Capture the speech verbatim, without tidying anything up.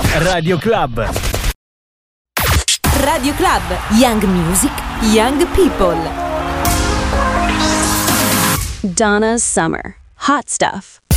Radio Club. Radio Club. Young music, young people. Donna's Summer. Hot stuff.